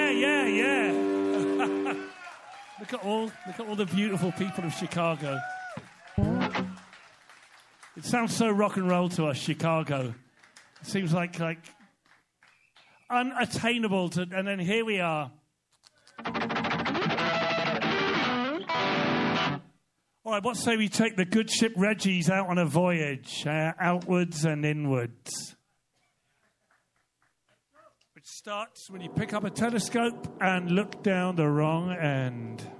Yeah. Look at all the beautiful people of Chicago. It sounds so rock and roll to us, Chicago. It seems like unattainable to, and then here we are. All right, what say we take the good ship Reggie's out on a voyage, outwards and inwards. Which starts when you pick up a telescope and look down the wrong end.